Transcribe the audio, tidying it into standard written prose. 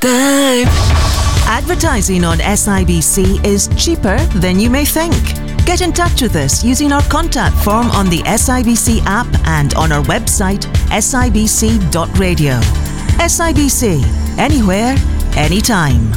time. Advertising on SIBC is cheaper than you may think. Get in touch with us using our contact form on the SIBC app and on our website, sibc.radio. SIBC, anywhere, anytime.